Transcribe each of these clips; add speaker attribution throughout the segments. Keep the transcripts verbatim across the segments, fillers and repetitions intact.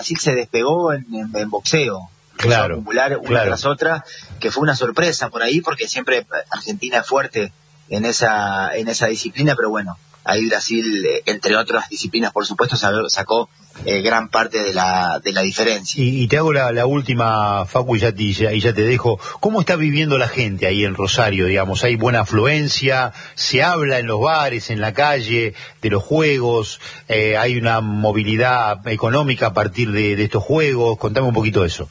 Speaker 1: Brasil se despegó en, en, en boxeo.
Speaker 2: Claro,
Speaker 1: acumular una
Speaker 2: claro.
Speaker 1: tras otra, que fue una sorpresa por ahí, porque siempre Argentina es fuerte en esa en esa disciplina, pero bueno, ahí Brasil, eh, entre otras disciplinas, por supuesto, sacó eh, gran parte de la de la diferencia.
Speaker 2: Y, y te hago la, la última, Facu, y ya, te, y ya, y ya te dejo. ¿Cómo está viviendo la gente ahí en Rosario, digamos? ¿Hay buena afluencia? ¿Se habla en los bares, en la calle, de los juegos? Eh, ¿Hay una movilidad económica a partir de, de estos juegos? Contame un poquito de eso.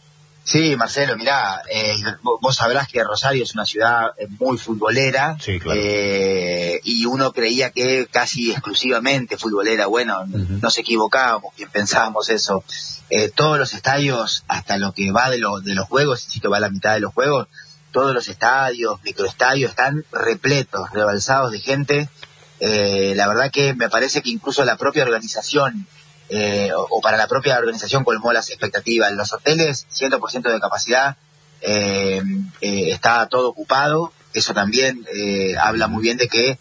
Speaker 1: Sí, Marcelo, mirá, eh, vos sabrás que Rosario es una ciudad muy futbolera.
Speaker 2: Sí, claro.
Speaker 1: eh, y uno creía que casi exclusivamente futbolera. Bueno, uh-huh. Nos equivocábamos, que pensábamos eso. Eh, todos los estadios, hasta lo que va de, lo, de los juegos, si que va a la mitad de los juegos, todos los estadios, microestadios, están repletos, rebalsados de gente. Eh, la verdad que me parece que incluso la propia organización Eh, o, o para la propia organización colmó las expectativas. En los hoteles, cien por ciento de capacidad, eh, eh, está todo ocupado. Eso también eh, habla muy bien de que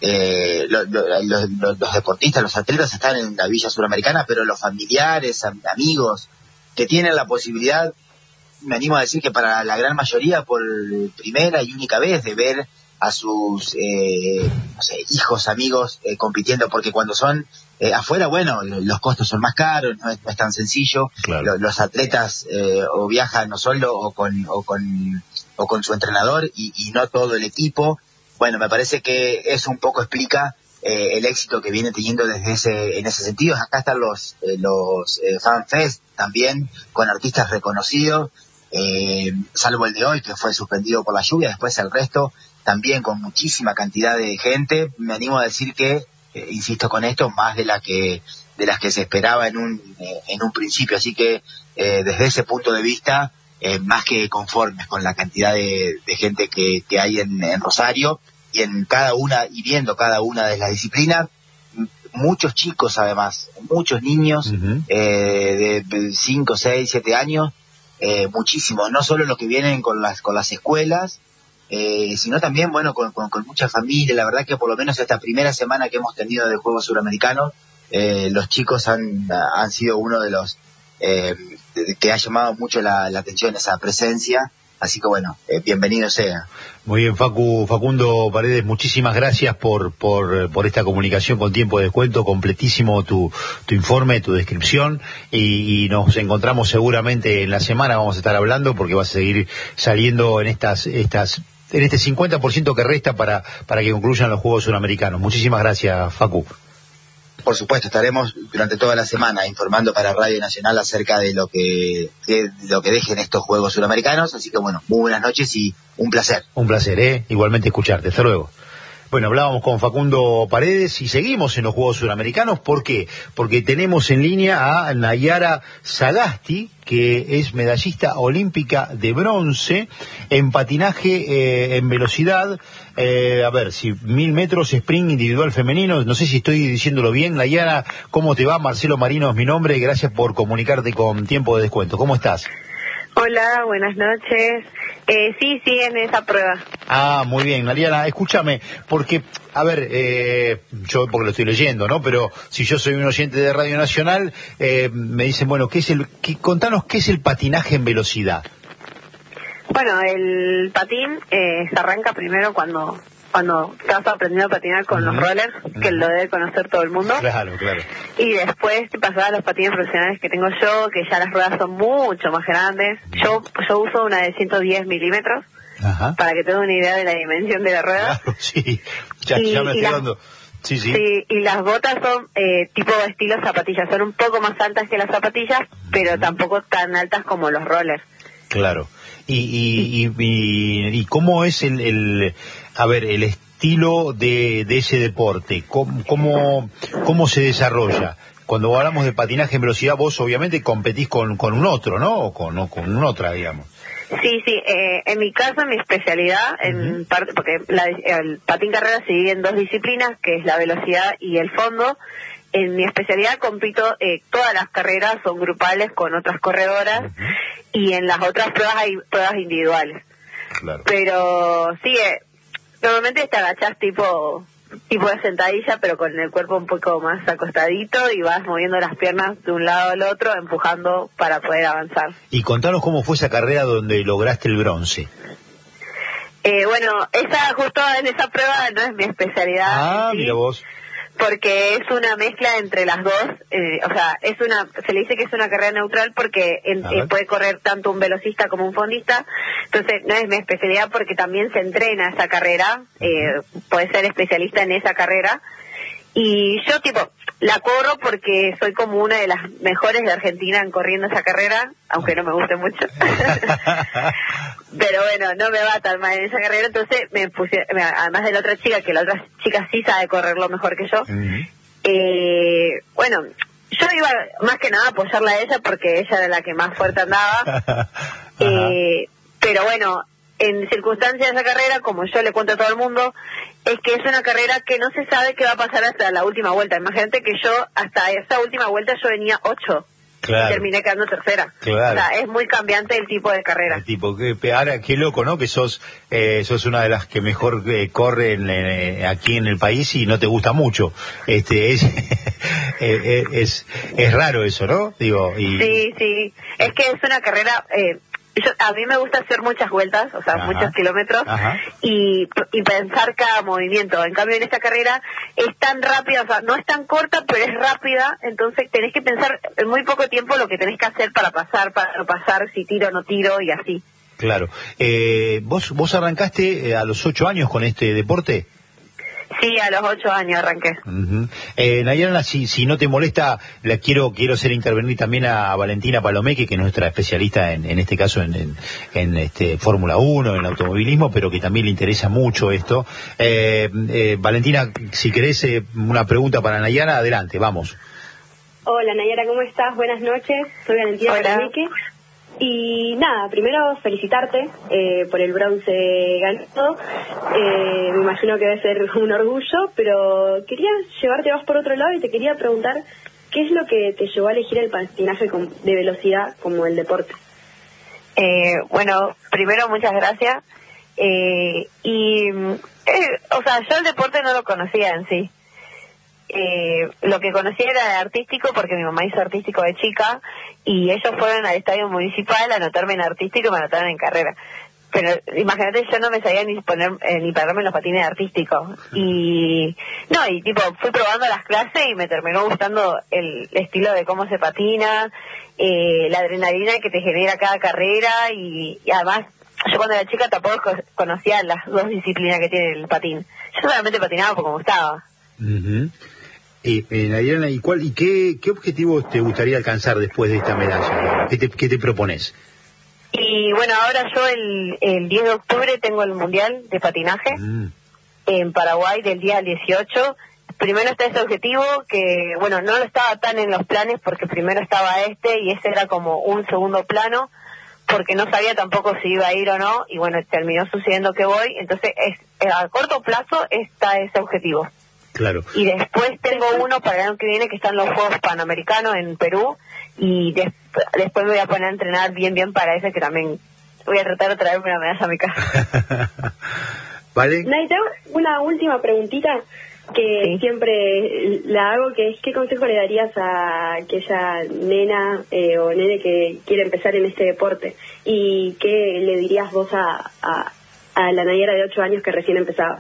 Speaker 1: eh, lo, lo, lo, los deportistas, los atletas están en la Villa Suramericana, pero los familiares, am, amigos que tienen la posibilidad, me animo a decir que para la gran mayoría, por primera y única vez, de ver a sus eh, no sé, hijos, amigos eh, compitiendo, porque cuando son eh, afuera, bueno, los costos son más caros, no es, no es tan sencillo.
Speaker 2: Claro.
Speaker 1: Los, los atletas eh, o viajan no solo o con o con o con su entrenador y, y no todo el equipo. Bueno, me parece que eso un poco explica eh, el éxito que viene teniendo desde ese en ese sentido. Acá están los eh, los eh, Fan Fest también, con artistas reconocidos, eh, salvo el de hoy que fue suspendido por la lluvia. Después el resto también con muchísima cantidad de gente. Me animo a decir que, eh, insisto con esto, más de la que de las que se esperaba en un eh, en un principio. Así que eh, desde ese punto de vista, eh, más que conformes con la cantidad de, de gente que, que hay en, en Rosario y en cada una y viendo cada una de las disciplinas. Muchos chicos, además, muchos niños, uh-huh. eh, de cinco, seis, siete años, eh, muchísimos, no solo los que vienen con las con las escuelas, Eh, sino también, bueno, con, con, con mucha familia. La verdad que por lo menos esta primera semana que hemos tenido de Juegos Suramericanos, eh, los chicos han, han sido uno de los eh, de, que ha llamado mucho la, la atención esa presencia. Así que bueno, eh, bienvenido sea.
Speaker 2: Muy bien, Facu, Facundo Paredes, muchísimas gracias por, por, por esta comunicación con tiempo de descuento, completísimo tu, tu informe, tu descripción, y, y nos encontramos seguramente en la semana, vamos a estar hablando porque vas a seguir saliendo en estas, estas, en este cincuenta por ciento que resta para, para que concluyan los Juegos Suramericanos. Muchísimas gracias, Facu.
Speaker 1: Por supuesto, estaremos durante toda la semana informando para Radio Nacional acerca de lo que de lo que dejen estos Juegos Suramericanos. Así que bueno, muy buenas noches y un placer.
Speaker 2: Un placer, ¿eh? Igualmente escucharte. Hasta luego. Bueno, hablábamos con Facundo Paredes y seguimos en los Juegos Suramericanos. ¿Por qué? Porque tenemos en línea a Nayara Sagasti, que es medallista olímpica de bronce en patinaje eh, en velocidad. Eh, a ver, si mil metros sprint individual femenino, no sé si estoy diciéndolo bien. Nayara, ¿cómo te va? Marcelo Marino es mi nombre y gracias por comunicarte con Tiempo de Descuento. ¿Cómo estás?
Speaker 3: Hola, buenas noches. Eh, sí, sí, en esa prueba.
Speaker 2: Ah, muy bien, Nayara, escúchame, porque, a ver, eh, yo porque lo estoy leyendo, ¿no? Pero si yo soy un oyente de Radio Nacional, eh, me dicen, bueno, ¿qué es el, qué, contanos qué es el patinaje en velocidad?
Speaker 3: Bueno, el patín eh, se arranca primero cuando cuando estás aprendiendo a patinar con uh-huh. los rollers, que uh-huh. lo debe conocer todo el mundo.
Speaker 2: Claro, claro.
Speaker 3: Y después te pasas a los patines profesionales que tengo yo, que ya las ruedas son mucho más grandes. Uh-huh. Yo yo uso una de ciento diez milímetros, uh-huh. para que tengan una idea de la dimensión de la rueda.
Speaker 2: Claro, sí, ya,
Speaker 3: y,
Speaker 2: ya me estoy
Speaker 3: las,
Speaker 2: dando... Sí, sí.
Speaker 3: Sí, y las botas son eh, tipo estilo zapatillas, son un poco más altas que las zapatillas, uh-huh. pero tampoco tan altas como los rollers.
Speaker 2: Claro. Y, y, y, y, y cómo es el, el, a ver, el estilo de, de ese deporte, ¿Cómo, cómo, cómo se desarrolla? Cuando hablamos de patinaje en velocidad, vos obviamente competís con, con un otro, ¿no? O con, o con otra, digamos.
Speaker 3: Sí, sí, eh, en mi caso, en mi especialidad, en uh-huh. parte, porque la, el patín carrera se divide en dos disciplinas, que es la velocidad y el fondo. En mi especialidad compito, eh, todas las carreras son grupales con otras corredoras, uh-huh. y en las otras pruebas hay pruebas individuales.
Speaker 2: Claro.
Speaker 3: Pero sí, eh, normalmente te agachás tipo tipo de sentadilla, pero con el cuerpo un poco más acostadito y vas moviendo las piernas de un lado al otro, empujando para poder avanzar.
Speaker 2: Y contanos cómo fue esa carrera donde lograste el bronce.
Speaker 3: Eh, bueno, esa justo en esa prueba no es mi especialidad.
Speaker 2: Ah,
Speaker 3: ¿sí?
Speaker 2: Mira vos.
Speaker 3: Porque es una mezcla entre las dos, eh, o sea, es una, se le dice que es una carrera neutral porque en, eh, puede correr tanto un velocista como un fondista, entonces no es mi especialidad porque también se entrena esa carrera, eh, puede ser especialista en esa carrera, y yo tipo, la corro porque soy como una de las mejores de Argentina en corriendo esa carrera, aunque no me guste mucho. Pero bueno, no me va tan mal en esa carrera, entonces me puse, además de la otra chica, que la otra chica sí sabe correrlo mejor que yo, uh-huh. eh, bueno, yo iba más que nada a apoyarla a ella porque ella era la que más fuerte andaba, eh, pero bueno, en circunstancias de esa carrera, como yo le cuento a todo el mundo, es que es una carrera que no se sabe qué va a pasar hasta la última vuelta. Imagínate que yo, hasta esa última vuelta, yo venía ocho. Claro. Y terminé quedando tercera. Claro. O sea, es muy cambiante el tipo de carrera.
Speaker 2: El tipo, que, ahora, qué loco, ¿no? Que sos eh, sos una de las que mejor eh, corre en, eh, aquí en el país y no te gusta mucho. Este es eh, es, es raro eso, ¿no? Digo. Y...
Speaker 3: Sí, sí. Es que es una carrera. Eh, Yo, a mí me gusta hacer muchas vueltas, o sea, ajá, muchos kilómetros, y, y pensar cada movimiento. En cambio, en esta carrera es tan rápida, o sea, no es tan corta, pero es rápida, entonces tenés que pensar en muy poco tiempo lo que tenés que hacer para pasar, para no pasar, si tiro o no tiro, y así.
Speaker 2: Claro. Eh, ¿vos, vos arrancaste a los ocho años con este deporte?
Speaker 3: Sí, a los ocho años arranqué.
Speaker 2: Uh-huh. eh, Nayara, si, si no te molesta, la quiero quiero hacer intervenir también a Valentina Palomeque, que es nuestra especialista en, en este caso en, en, en este Fórmula uno, en automovilismo, pero que también le interesa mucho esto. Eh, eh, Valentina, si querés eh, una pregunta para Nayara, adelante, vamos.
Speaker 4: Hola Nayara, ¿cómo estás? Buenas noches, soy Valentina Palomeque. Y nada, primero felicitarte eh, por el bronce ganado, eh, me imagino que debe ser un orgullo, pero quería llevarte más por otro lado y te quería preguntar qué es lo que te llevó a elegir el patinaje de velocidad como el deporte.
Speaker 3: Eh, bueno, primero muchas gracias, eh, y eh, o sea, yo el deporte no lo conocía en sí. Eh, lo que conocí era artístico porque mi mamá hizo artístico de chica y ellos fueron al estadio municipal a anotarme en artístico y me anotaron en carrera. Pero imagínate, yo no me sabía ni poner eh, ni pararme en los patines artísticos. Y no, y tipo, fui probando las clases y me terminó gustando el estilo de cómo se patina, eh, la adrenalina que te genera cada carrera y, y además, yo cuando era chica tampoco conocía las dos disciplinas que tiene el patín. Yo solamente patinaba porque me gustaba.
Speaker 2: Uh-huh. Eh, eh, Nayara, ¿y, cuál, y qué, qué objetivos te gustaría alcanzar después de esta medalla? ¿Qué te, qué te propones?
Speaker 3: Y bueno, ahora yo el, el diez de octubre tengo el Mundial de Patinaje mm. en Paraguay del día dieciocho. Primero está ese objetivo que, bueno, no lo estaba tan en los planes porque primero estaba este y ese era como un segundo plano porque no sabía tampoco si iba a ir o no y bueno, terminó sucediendo que voy. Entonces, es, a corto plazo está ese objetivo.
Speaker 2: Claro.
Speaker 3: Y después tengo uno para el año que viene que están los Juegos Panamericanos en Perú y des- después me voy a poner a entrenar bien bien para ese que también voy a tratar de traerme una medalla a mi casa.
Speaker 2: ¿Vale?
Speaker 4: Nay, te hago una última preguntita que sí. siempre la hago, que es ¿qué consejo le darías a aquella nena eh, o nene que quiere empezar en este deporte? ¿Y qué le dirías vos a, a, a la Nayara de ocho años que recién empezaba?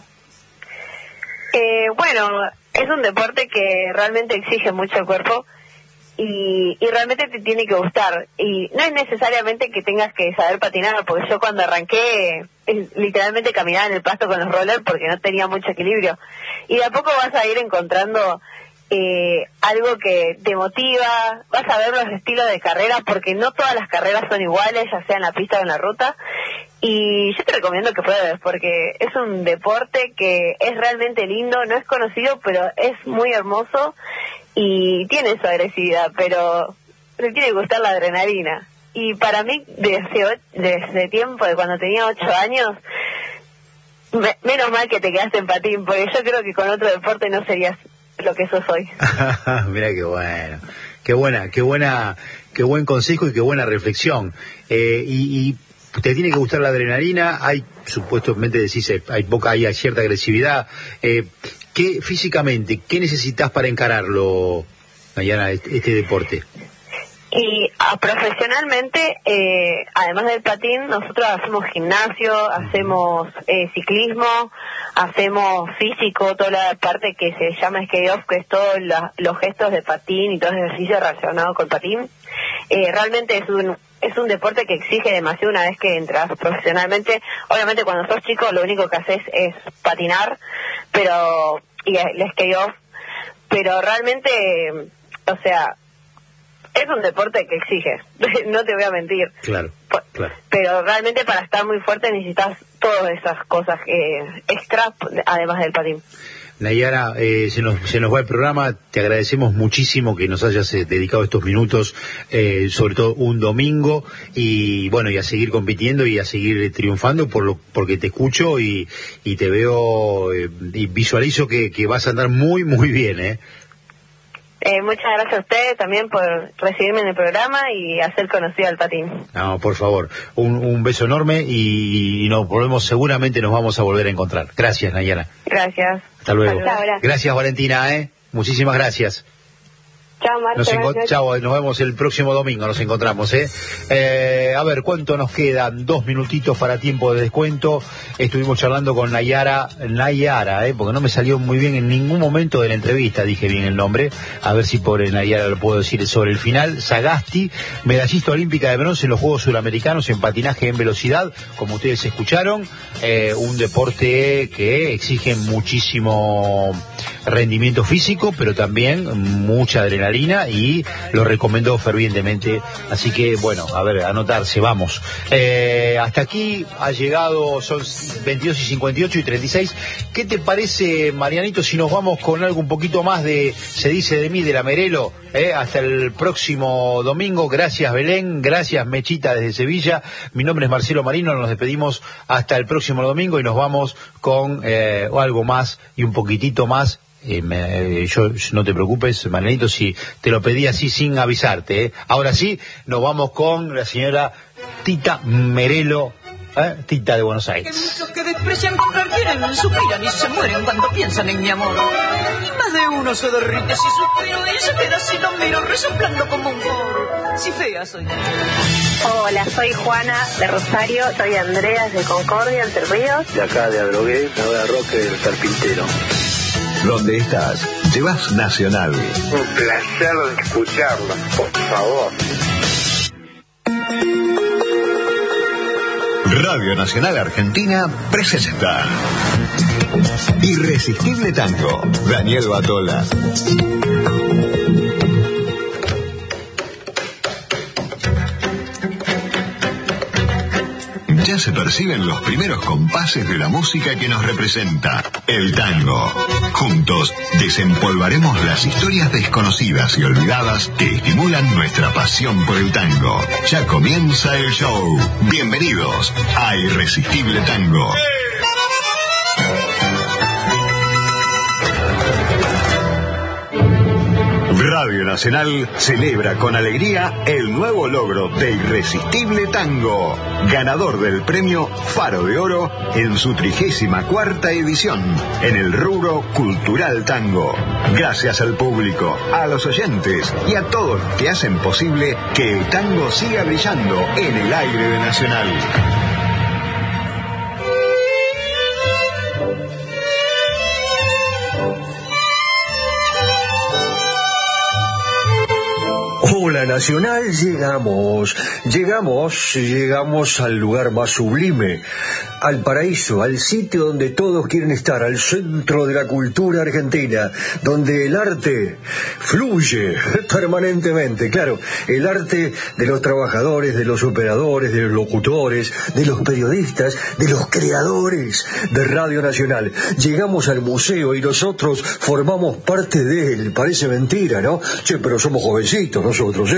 Speaker 3: Eh, bueno, es un deporte que realmente exige mucho el cuerpo y, y realmente te tiene que gustar. Y no es necesariamente que tengas que saber patinar, porque yo cuando arranqué es, literalmente caminaba en el pasto con los rollers porque no tenía mucho equilibrio. Y de a poco vas a ir encontrando eh, algo que te motiva, vas a ver los estilos de carrera, porque no todas las carreras son iguales, ya sea en la pista o en la ruta. Y yo te recomiendo que pruebes, porque es un deporte que es realmente lindo, no es conocido, pero es muy hermoso y tiene su agresividad, pero le tiene que gustar la adrenalina. Y para mí, desde, desde tiempo, de cuando tenía ocho años, me, menos mal que te quedaste en patín, porque yo creo que con otro deporte no serías lo que sos hoy.
Speaker 2: Mira qué bueno, qué buena, qué buena, qué buen consejo y qué buena reflexión. Eh, y, y te tiene que gustar la adrenalina, hay, supuestamente decís, hay poca, hay cierta agresividad. Eh, ¿qué, físicamente, qué necesitas para encararlo, Nayara, este, este deporte?
Speaker 3: Y a, profesionalmente, eh, además del patín, nosotros hacemos gimnasio, hacemos eh, ciclismo, hacemos físico, toda la parte que se llama skate off, que es todos la, los gestos de patín y todo el ejercicio relacionado con patín. Eh, realmente es un es un deporte que exige demasiado una vez que entras profesionalmente. Obviamente cuando sos chico lo único que haces es patinar, pero y el skate off, pero realmente, o sea, es un deporte que exige, no te voy a mentir.
Speaker 2: Claro, claro.
Speaker 3: Pero realmente para estar muy fuerte necesitas todas esas cosas eh, extras, además del patín.
Speaker 2: Nayara, eh, se nos se nos va el programa, te agradecemos muchísimo que nos hayas eh, dedicado estos minutos, eh, sobre todo un domingo, y bueno, y a seguir compitiendo y a seguir triunfando, por lo porque te escucho y, y te veo eh, y visualizo que, que vas a andar muy, muy bien, ¿eh?
Speaker 3: Eh, muchas gracias a ustedes también por recibirme en el programa y hacer conocido al patín.
Speaker 2: No, por favor, un, un beso enorme y, y nos volvemos, seguramente nos vamos a volver a encontrar. Gracias, Nayara.
Speaker 3: Gracias.
Speaker 2: Hasta luego.
Speaker 3: Hasta ahora.
Speaker 2: Gracias, Valentina, ¿eh? Muchísimas gracias.
Speaker 3: Chao, Marta.
Speaker 2: Nos, chao, nos vemos el próximo domingo, nos encontramos, ¿eh? ¿eh? A ver, ¿cuánto nos quedan? Dos minutitos para tiempo de descuento. Estuvimos charlando con Nayara, Nayara, ¿eh? Porque no me salió muy bien en ningún momento de la entrevista, dije bien el nombre, a ver si por Nayara lo puedo decir sobre el final. Sagasti, medallista olímpica de bronce en los Juegos Suramericanos en patinaje en velocidad, como ustedes escucharon, eh, un deporte que exige muchísimo rendimiento físico, pero también mucha adrenalina, y lo recomendó fervientemente. Así que, bueno, a ver, anotarse, vamos. Eh, hasta aquí ha llegado, son veintidós y cincuenta y ocho y treinta y seis. ¿Qué te parece, Marianito, si nos vamos con algo un poquito más de Se dice de mí, de la Merelo? Eh, hasta el próximo domingo. Gracias, Belén. Gracias, Mechita, desde Sevilla. Mi nombre es Marcelo Marino. Nos despedimos hasta el próximo domingo y nos vamos con eh, algo más y un poquitito más. Eh, me, yo, no te preocupes, Marianito, si te lo pedí así sin avisarte, ¿eh? Ahora sí, nos vamos con la señora Tita Merelo, ¿eh? Tita de Buenos Aires.
Speaker 5: Hay muchos que desprecian comprar, quieren, suspiran y se mueren cuando piensan en mi amor. Y más de uno se derrite si suspiro y se queda si lo miro, resoplando como un foro. Si fea soy.
Speaker 3: Hola, soy Juana de Rosario, soy Andrea de Concordia, Entre Ríos.
Speaker 6: De acá de Adrogué, ahora Roque del Carpintero.
Speaker 7: Donde estás, llevas Nacional.
Speaker 6: Un placer escucharlo, por favor.
Speaker 7: Radio Nacional Argentina presenta Irresistible Tango, Daniel Batola. Ya se perciben los primeros compases de la música que nos representa, el tango. Juntos desempolvaremos las historias desconocidas y olvidadas que estimulan nuestra pasión por el tango. Ya comienza el show. Bienvenidos a Irresistible Tango. Radio Nacional celebra con alegría el nuevo logro de Irresistible Tango, ganador del premio Faro de Oro en su trigésima cuarta edición en el rubro Cultural Tango. Gracias al público, a los oyentes y a todos los que hacen posible que el tango siga brillando en el aire de Nacional.
Speaker 8: Hola Nacional, llegamos, llegamos, llegamos al lugar más sublime, al paraíso, al sitio donde todos quieren estar, al centro de la cultura argentina, donde el arte fluye permanentemente, claro, el arte de los trabajadores, de los operadores, de los locutores, de los periodistas, de los creadores de Radio Nacional. Llegamos al museo y nosotros formamos parte de él, parece mentira, ¿no? Che, pero somos jovencitos nosotros, ¿eh?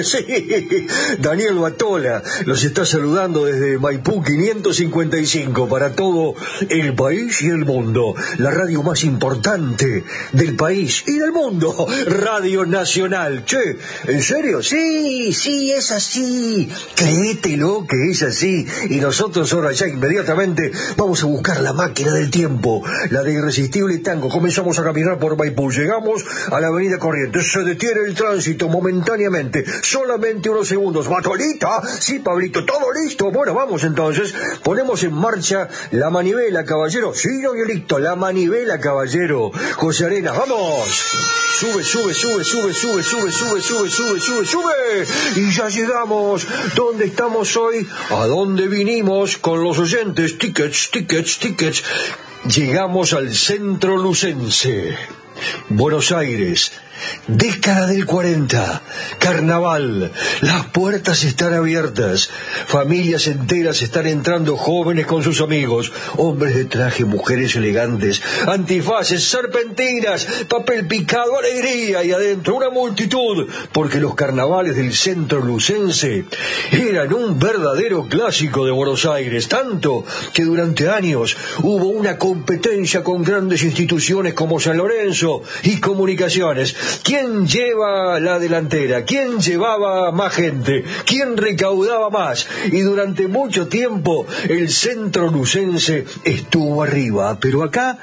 Speaker 8: Sí, Daniel Batola los está saludando desde Maipú quinientos cincuenta y cinco para todo el país y el mundo. La radio más importante del país y del mundo, Radio Nacional. Che, ¿en serio? Sí, sí, es así. Créetelo que es así. Y nosotros ahora ya inmediatamente vamos a buscar la máquina del tiempo, la de Irresistible Tango. Comenzamos a caminar por Maipú, llegamos a la avenida Corrientes, se detiene el tránsito momentáneamente, solamente unos segundos. ¿Batolita? Sí, Pablito, ¿todo listo? Bueno, vamos entonces, ponemos en marcha la manivela, caballero. Sí, yo listo, la manivela, caballero. José Arenas, ¡vamos! Sube, sube, sube, sube, sube, sube, sube, sube, sube, sube, sube. Y ya llegamos. ¿Dónde estamos hoy? ¿A dónde vinimos con los oyentes? Tickets, tickets, tickets. Llegamos al Centro Lucense, Buenos Aires. Década del cuarenta, carnaval, las puertas están abiertas, familias enteras están entrando, jóvenes con sus amigos, hombres de traje, mujeres elegantes, antifaces, serpentinas, papel picado, alegría y adentro una multitud, porque los carnavales del Centro Lucense eran un verdadero clásico de Buenos Aires, tanto que durante años hubo una competencia con grandes instituciones como San Lorenzo y Comunicaciones. ¿Quién lleva la delantera? ¿Quién llevaba más gente? ¿Quién recaudaba más? Y durante mucho tiempo el Centro Lucense estuvo arriba, pero acá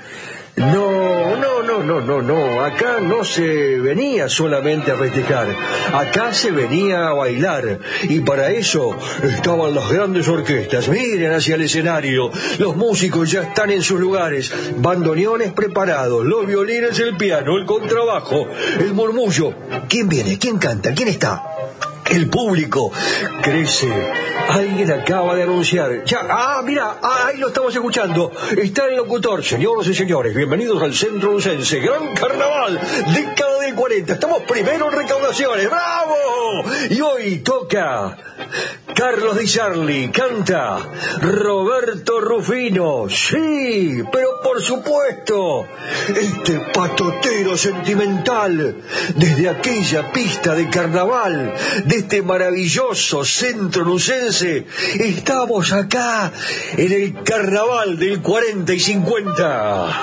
Speaker 8: no, no, no, no, no, no, acá no se venía solamente a festejar, acá se venía a bailar, y para eso estaban las grandes orquestas. Miren hacia el escenario, los músicos ya están en sus lugares, bandoneones preparados, los violines, el piano, el contrabajo, el murmullo. ¿Quién viene? ¿Quién canta? ¿Quién está? El público crece. Alguien acaba de anunciar. Ya, ah, mira, ah, ahí lo estamos escuchando. Está el locutor. Señoras y señores, bienvenidos al Centro Lucense. Gran carnaval, década del cuarenta. Estamos primero en recaudaciones. ¡Bravo! Y hoy toca Carlos Di Sarli, canta Roberto Rufino. Sí, pero por supuesto, este patotero sentimental desde aquella pista de carnaval, de este maravilloso Centro Lucense, estamos acá en el carnaval del cuarenta y cincuenta.